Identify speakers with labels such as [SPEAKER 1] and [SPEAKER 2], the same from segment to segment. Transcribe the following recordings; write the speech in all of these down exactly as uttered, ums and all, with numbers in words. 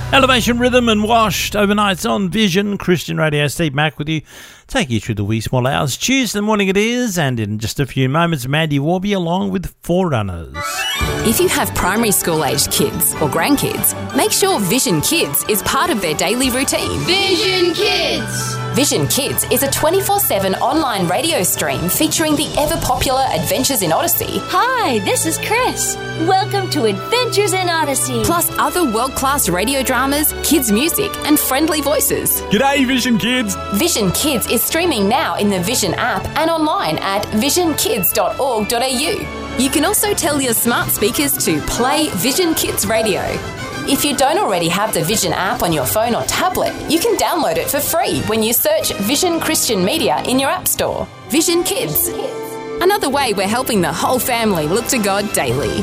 [SPEAKER 1] Elevation Rhythm and Washed overnights on Vision Christian Radio. Steve Mack with you, take you through the wee small hours. Tuesday morning it is, and in just a few moments, Mandy Warby along with Forerunners.
[SPEAKER 2] If you have primary school aged kids or grandkids, make sure Vision Kids is part of their daily routine.
[SPEAKER 3] Vision Kids!
[SPEAKER 2] Vision Kids is a twenty-four seven online radio stream featuring the ever-popular Adventures in Odyssey.
[SPEAKER 3] Hi, this is Chris. Welcome to Adventures in Odyssey.
[SPEAKER 2] Plus other world-class radio dramas, kids' music and friendly voices.
[SPEAKER 4] G'day, Vision Kids.
[SPEAKER 2] Vision Kids is streaming now in the Vision app and online at vision kids dot org dot a u. You can also tell your smart speakers to play Vision Kids Radio. If you don't already have the Vision app on your phone or tablet, you can download it for free when you search Vision Christian Media in your app store. Vision Kids. Another way we're helping the whole family look to God daily.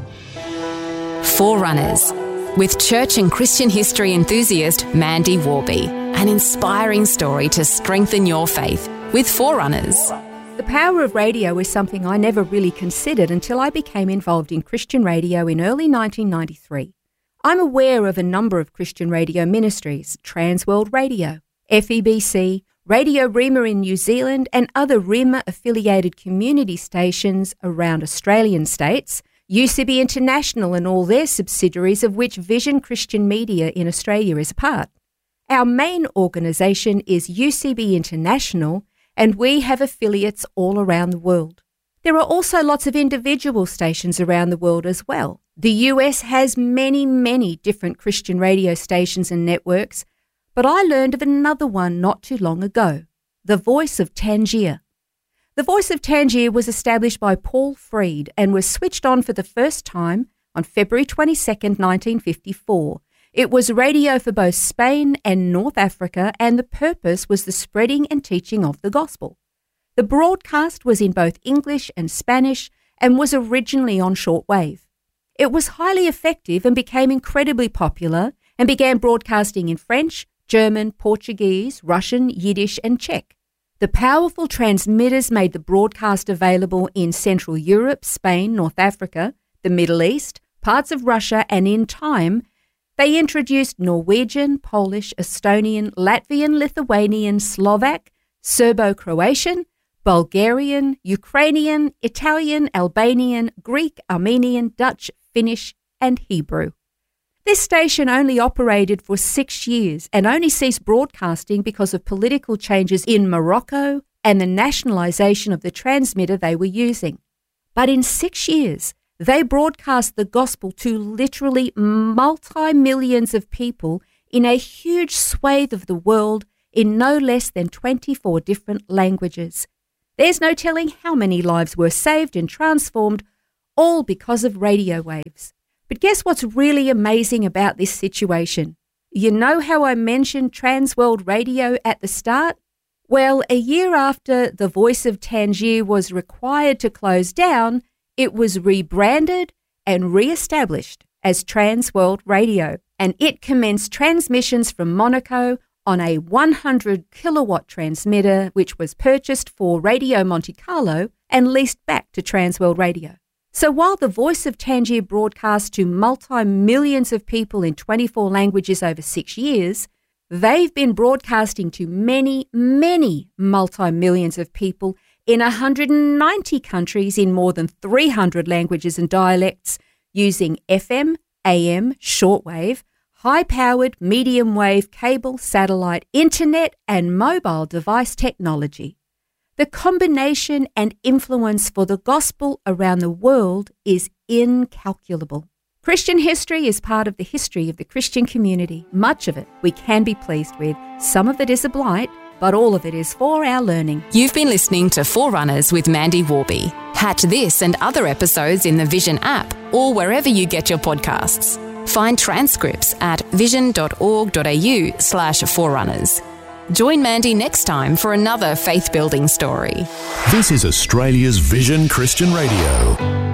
[SPEAKER 2] Forerunners, with church and Christian history enthusiast Mandy Warby. An inspiring story to strengthen your faith with Forerunners.
[SPEAKER 5] The power of radio is something I never really considered until I became involved in Christian radio in early nineteen ninety-three. I'm aware of a number of Christian radio ministries, Transworld Radio, F E B C, Radio Rima in New Zealand and other Rima-affiliated community stations around Australian states, U C B International and all their subsidiaries of which Vision Christian Media in Australia is a part. Our main organisation is U C B International and we have affiliates all around the world. There are also lots of individual stations around the world as well. The U S has many, many different Christian radio stations and networks, but I learned of another one not too long ago, The Voice of Tangier. The Voice of Tangier was established by Paul Freed and was switched on for the first time on February twenty-second, nineteen fifty-four. It was radio for both Spain and North Africa, and the purpose was the spreading and teaching of the gospel. The broadcast was in both English and Spanish and was originally on shortwave. It was highly effective and became incredibly popular and began broadcasting in French, German, Portuguese, Russian, Yiddish and Czech. The powerful transmitters made the broadcast available in Central Europe, Spain, North Africa, the Middle East, parts of Russia, and in time, they introduced Norwegian, Polish, Estonian, Latvian, Lithuanian, Slovak, Serbo-Croatian, Bulgarian, Ukrainian, Italian, Albanian, Greek, Armenian, Dutch, Finnish, and Hebrew. This station only operated for six years and only ceased broadcasting because of political changes in Morocco and the nationalisation of the transmitter they were using. But in six years, they broadcast the gospel to literally multi-millions of people in a huge swathe of the world in no less than twenty-four different languages. There's no telling how many lives were saved and transformed, all because of radio waves. But guess what's really amazing about this situation? You know how I mentioned Transworld Radio at the start? Well, a year after The Voice of Tangier was required to close down, it was rebranded and re-established as Transworld Radio, and it commenced transmissions from Monaco on a one hundred kilowatt transmitter which was purchased for Radio Monte Carlo and leased back to Transworld Radio. So while The Voice of Tangier broadcast to multi-millions of people in twenty-four languages over six years, they've been broadcasting to many, many multi-millions of people in one hundred ninety countries in more than three hundred languages and dialects using F M, A M, shortwave, high-powered, medium-wave, cable, satellite, internet and mobile device technology. The combination and influence for the gospel around the world is incalculable. Christian history is part of the history of the Christian community. Much of it we can be pleased with. Some of it is a blight, but all of it is for our learning.
[SPEAKER 2] You've been listening to Forerunners with Mandy Warby. Catch this and other episodes in the Vision app or wherever you get your podcasts. Find transcripts at vision dot org dot a u slash forerunners. Join Mandy next time for another faith-building story.
[SPEAKER 6] This is Australia's Vision Christian Radio.